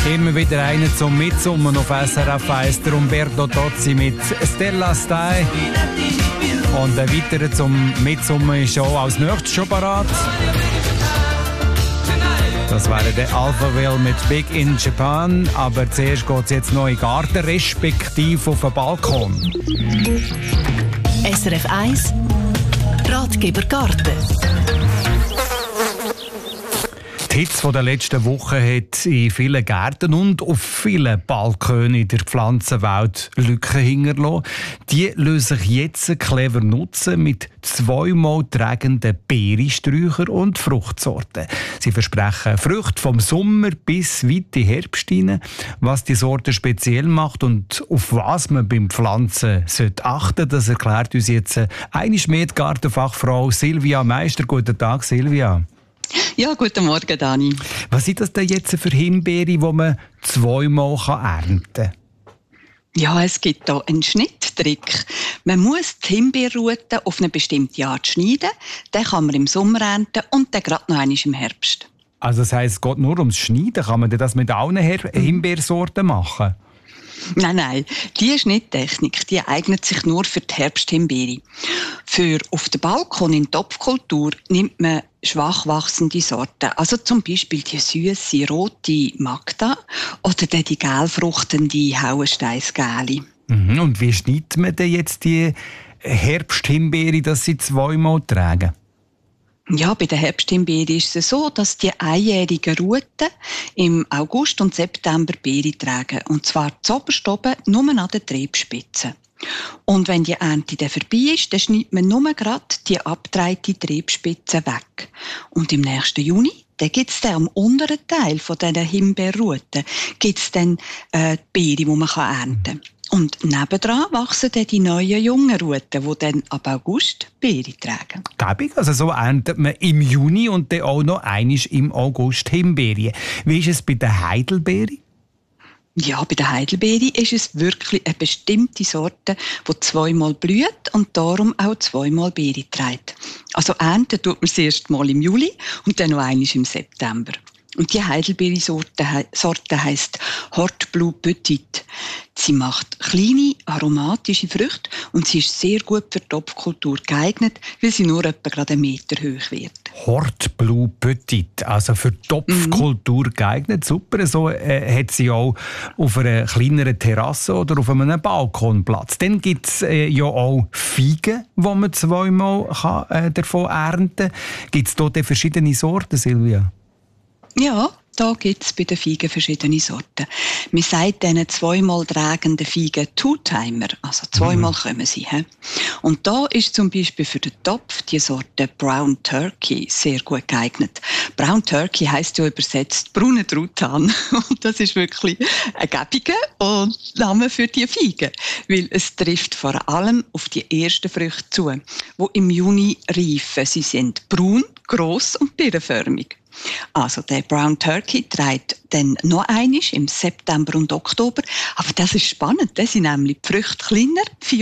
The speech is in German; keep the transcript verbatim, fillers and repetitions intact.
Immer wieder einen zum Mitsummen auf S R F eins, der Umberto Tozzi mit Stella Stai. Und ein weiterer zum Mitsummen ist auch als nächstes schon parat. Das wäre der Alphaville mit Big in Japan. Aber zuerst geht es jetzt noch in den Garten, respektive auf den Balkon. S R F eins Ratgeber Garten. Die Hitze der letzten Wochen hat in vielen Gärten und auf vielen Balkonen in der Pflanzenwelt Lücken hinterlassen. Die lassen sich jetzt clever nutzen mit zweimal tragenden Beerensträuchern und Fruchtsorten. Sie versprechen Früchte vom Sommer bis weit in den Herbst hinein. Was die Sorte speziell macht und auf was man beim Pflanzen sollte achten, das erklärt uns jetzt eine Schmied-Gartenfachfrau Silvia Meister. Guten Tag, Silvia. Ja, guten Morgen, Dani. Was sind das denn jetzt für Himbeere, die man zweimal ernten kann? Ja, es gibt hier einen Schnitttrick. Man muss die Himbeerruten auf eine bestimmte Art schneiden. Den kann man im Sommer ernten und dann gerade noch einmal im Herbst. Also das heisst, es geht nur ums Schneiden. Kann man das mit allen Himbeersorten machen? Nein, nein. Diese Schnitttechnik die eignet sich nur für die Herbsthimbeere. Für auf dem Balkon in Topfkultur nimmt man schwach wachsende Sorten. Also zum Beispiel die süße rote Magda oder die gelfruchtende Hauensteinsgäli. Mhm. Und wie schneidet man denn jetzt die Herbsthimbeere, dass sie zweimal tragen? Ja, bei der Herbsthimbeere ist es so, dass die einjährigen Ruten im August und September Beere tragen. Und zwar zuoberst oben nur an den Triebspitzen. Und wenn die Ernte dann vorbei ist, dann schneidet man nur gerade die abgetragte Triebspitze weg. Und im nächsten Juni, dann gibt es dann am unteren Teil von diesen Himbeerruten gibt's dann äh, die Beere, die man ernten kann. Und nebendran wachsen dann die neuen jungen Ruten, die dann ab August Beere tragen. Gäbig, also so erntet man im Juni und dann auch noch einmal im August Himbeeren. Wie ist es bei den Heidelbeeren? Ja, bei der Heidelbeere ist es wirklich eine bestimmte Sorte, die zweimal blüht und darum auch zweimal Beere trägt. Also ernten tut man sie erst mal im Juli und dann noch einmal im September. Und die Heidelbeere-Sorte Sorte heisst Hort Blue Petit. Sie macht kleine, aromatische Früchte und sie ist sehr gut für die Topfkultur geeignet, weil sie nur etwa gerade einen Meter hoch wird. Hort Blue Petit, also für die Topfkultur mhm. geeignet. Super, so äh, hat sie auch auf einer kleineren Terrasse oder auf einem Balkonplatz. Dann gibt es äh, ja auch Feigen, die man zweimal kann, äh, davon ernten kann. Gibt es dort verschiedene Sorten, Silvia? Ja, da gibt es bei den Feigen verschiedene Sorten. Man sagt diesen zweimal tragenden Feigen Two-Timer, also zweimal mhm. kommen sie. He? Und da ist zum Beispiel für den Topf die Sorte Brown Turkey sehr gut geeignet. Brown Turkey heisst ja übersetzt brauner Truthahn. Und das ist wirklich ein gäbiger Name für die Feigen, weil es trifft vor allem auf die ersten Früchte zu, die im Juni reifen. Sie sind braun, gross und birnenförmig. Also der Brown Turkey trägt dann noch einmal im September und Oktober. Aber das ist spannend, da sind nämlich die Früchte kleiner,